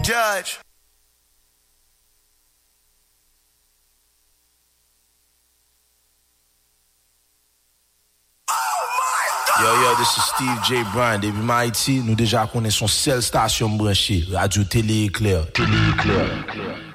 Judge. Yo, this is Steve J. Bryan, depuis Haïti, nous déjà connaissons seule station branchée, Radio Télé Éclair.